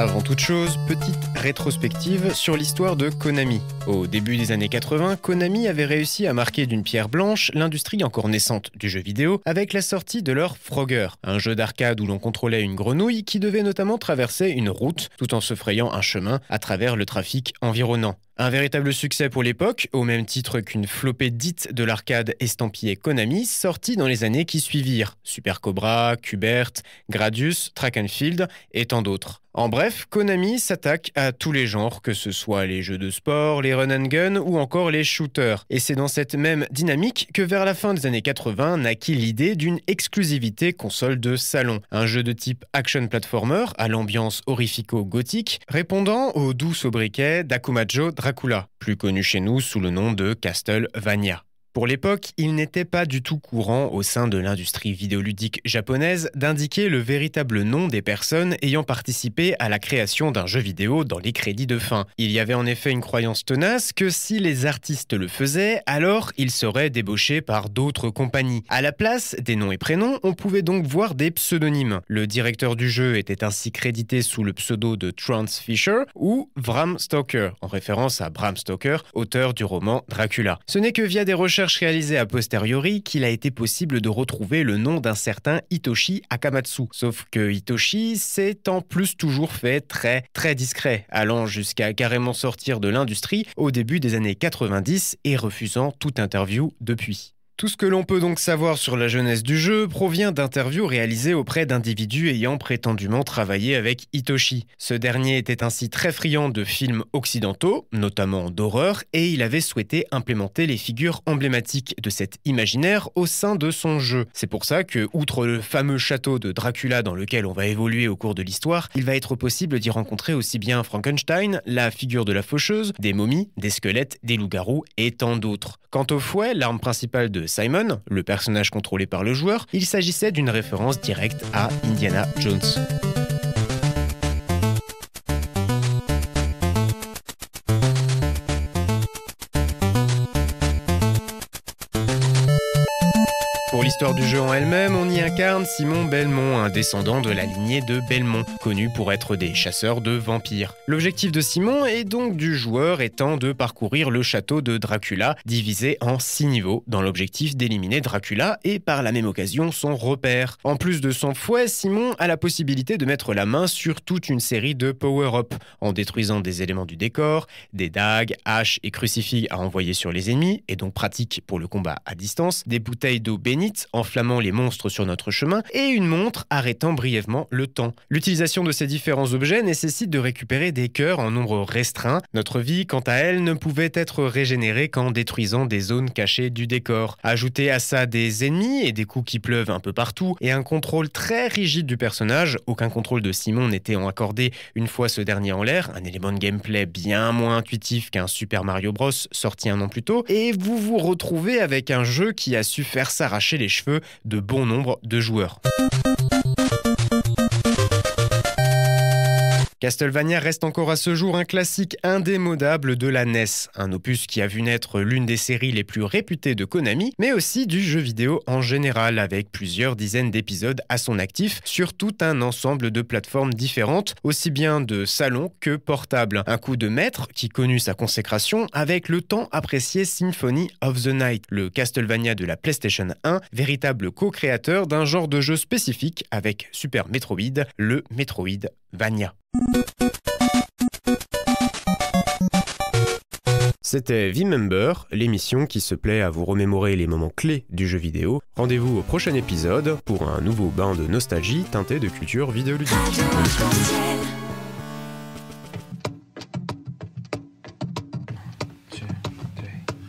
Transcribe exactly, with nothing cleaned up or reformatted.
Avant toute chose, petite rétrospective sur l'histoire de Konami. Au début des années quatre-vingts, Konami avait réussi à marquer d'une pierre blanche l'industrie encore naissante du jeu vidéo avec la sortie de leur Frogger, un jeu d'arcade où l'on contrôlait une grenouille qui devait notamment traverser une route tout en se frayant un chemin à travers le trafic environnant. Un véritable succès pour l'époque, au même titre qu'une flopée dite de l'arcade estampillée Konami, sortie dans les années qui suivirent. Super Cobra, Qbert, Gradius, Track and Field et tant d'autres. En bref, Konami s'attaque à tous les genres, que ce soit les jeux de sport, les run and gun ou encore les shooters. Et c'est dans cette même dynamique que vers la fin des années quatre-vingts naquit l'idée d'une exclusivité console de salon. Un jeu de type action platformer à l'ambiance horrifico-gothique, répondant au doux sobriquet d'Akumajo Dracula, plus connu chez nous sous le nom de Castlevania. Pour l'époque, il n'était pas du tout courant au sein de l'industrie vidéoludique japonaise d'indiquer le véritable nom des personnes ayant participé à la création d'un jeu vidéo dans les crédits de fin. Il y avait en effet une croyance tenace que si les artistes le faisaient, alors ils seraient débauchés par d'autres compagnies. À la place des noms et prénoms, on pouvait donc voir des pseudonymes. Le directeur du jeu était ainsi crédité sous le pseudo de Trance Fisher ou Bram Stoker, en référence à Bram Stoker, auteur du roman Dracula. Ce n'est que via des recherches réalisées a posteriori qu'il a été possible de retrouver le nom d'un certain Hitoshi Akamatsu. Sauf que Hitoshi s'est en plus toujours fait très très discret, allant jusqu'à carrément sortir de l'industrie au début des années quatre-vingt-dix et refusant toute interview depuis. Tout ce que l'on peut donc savoir sur la jeunesse du jeu provient d'interviews réalisées auprès d'individus ayant prétendument travaillé avec Hitoshi. Ce dernier était ainsi très friand de films occidentaux, notamment d'horreur, et il avait souhaité implémenter les figures emblématiques de cet imaginaire au sein de son jeu. C'est pour ça que, outre le fameux château de Dracula dans lequel on va évoluer au cours de l'histoire, il va être possible d'y rencontrer aussi bien Frankenstein, la figure de la faucheuse, des momies, des squelettes, des loups-garous et tant d'autres. Quant au fouet, l'arme principale de Simon, le personnage contrôlé par le joueur, il s'agissait d'une référence directe à Indiana Jones. Pour l'histoire du jeu en elle-même, on y incarne Simon Belmont, un descendant de la lignée de Belmont, connu pour être des chasseurs de vampires. L'objectif de Simon et donc du joueur étant de parcourir le château de Dracula, divisé en six niveaux, dans l'objectif d'éliminer Dracula et par la même occasion son repère. En plus de son fouet, Simon a la possibilité de mettre la main sur toute une série de power-up, en détruisant des éléments du décor, des dagues, haches et crucifix à envoyer sur les ennemis, et donc pratique pour le combat à distance, des bouteilles d'eau bénite enflammant les monstres sur notre chemin et une montre arrêtant brièvement le temps. L'utilisation de ces différents objets nécessite de récupérer des cœurs en nombre restreint. Notre vie, quant à elle, ne pouvait être régénérée qu'en détruisant des zones cachées du décor. Ajoutez à ça des ennemis et des coups qui pleuvent un peu partout et un contrôle très rigide du personnage. Aucun contrôle de Simon n'était accordé une fois ce dernier en l'air, un élément de gameplay bien moins intuitif qu'un Super Mario Bros sorti un an plus tôt, et vous vous retrouvez avec un jeu qui a su faire s'arracher les cheveux de bon nombre de joueurs. Castlevania reste encore à ce jour un classique indémodable de la N E S, un opus qui a vu naître l'une des séries les plus réputées de Konami, mais aussi du jeu vidéo en général, avec plusieurs dizaines d'épisodes à son actif sur tout un ensemble de plateformes différentes, aussi bien de salon que portable. Un coup de maître qui connut sa consécration avec le temps apprécié Symphony of the Night, le Castlevania de la PlayStation un, véritable co-créateur d'un genre de jeu spécifique avec Super Metroid, le Metroidvania. C'était V-Member, l'émission qui se plaît à vous remémorer les moments clés du jeu vidéo. Rendez-vous au prochain épisode pour un nouveau bain de nostalgie teinté de culture vidéoludique.